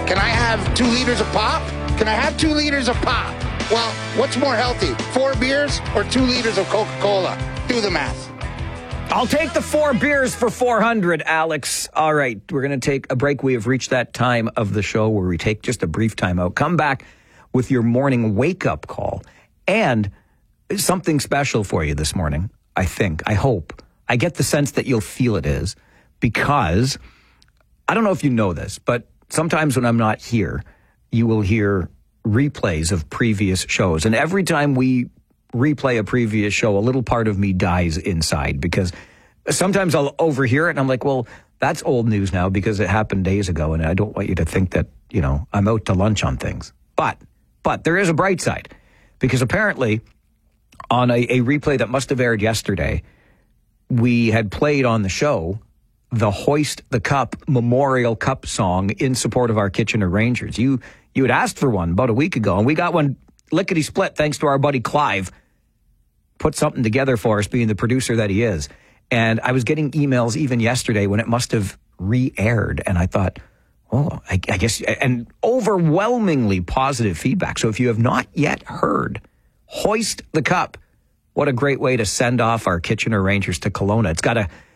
Can I have 2 liters of pop? Can I have 2 liters of pop? Well, what's more healthy, 4 beers or 2 liters of Coca-Cola? Do the math. I'll take the 4 beers for 400, Alex. All right, we're going to take a break. We have reached that time of the show where we take just a brief time out. Come back with your morning wake-up call and something special for you this morning, I think. I hope. I get the sense that you'll feel it is because, I don't know if you know this, but sometimes when I'm not here, you will hear replays of previous shows. And every time we replay a previous show, a little part of me dies inside because sometimes I'll overhear it and I'm like, well, that's old news now because it happened days ago and I don't want you to think that, you know, I'm out to lunch on things. But there is a bright side because apparently on a replay that must have aired yesterday, we had played on the show the Hoist the Cup Memorial Cup song in support of our Kitchener Rangers. You had asked for one about a week ago, and we got one lickety-split thanks to our buddy Clive. Put something together for us, being the producer that he is. And I was getting emails even yesterday when it must have re-aired, and I thought, oh, I guess, and overwhelmingly positive feedback. So if you have not yet heard Hoist the Cup, what a great way to send off our Kitchener Rangers to Kelowna. It's got